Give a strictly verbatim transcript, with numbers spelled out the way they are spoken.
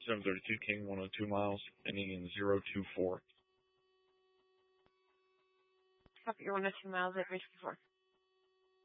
seven thirty-two King, one oh two miles, ending in zero two four. Copy, you're one oh two miles at Bridge before.